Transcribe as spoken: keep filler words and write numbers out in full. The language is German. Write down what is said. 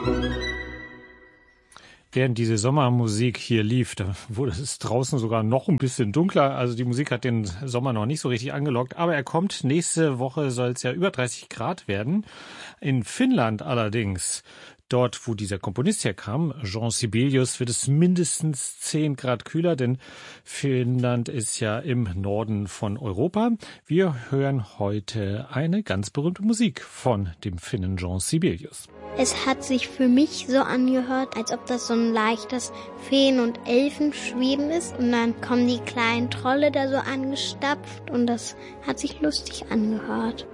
Während diese Sommermusik hier lief, da wurde es draußen sogar noch ein bisschen dunkler. Also die Musik hat den Sommer noch nicht so richtig angelockt. Aber er kommt. Nächste Woche soll es ja über dreißig Grad werden. In Finnland allerdings, dort wo dieser Komponist herkam, Jean Sibelius, wird es mindestens zehn Grad kühler, denn Finnland ist ja im Norden von Europa. Wir hören heute eine ganz berühmte Musik von dem Finnen Jean Sibelius. Es hat sich für mich so angehört, als ob das so ein leichtes Feen- und Elfenschweben ist. Und dann kommen die kleinen Trolle da so angestapft und das hat sich lustig angehört.